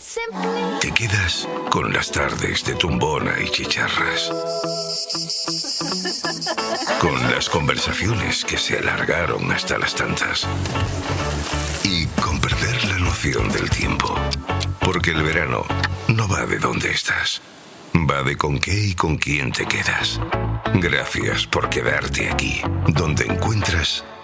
Te quedas con las tardes de tumbona y chicharras. Con las conversaciones que se alargaron hasta las tantas. Y con perder la noción del tiempo. Porque el verano no va de dónde estás. Va de con qué y con quién te quedas. Gracias por quedarte aquí, donde encuentras